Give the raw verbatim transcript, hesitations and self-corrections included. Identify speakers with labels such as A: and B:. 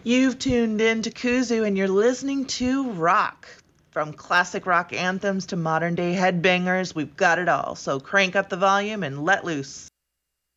A: You've tuned in to Kuzu and you're listening to rock. From classic rock anthems to modern day headbangers, we've got it all. So crank up the volume and let loose.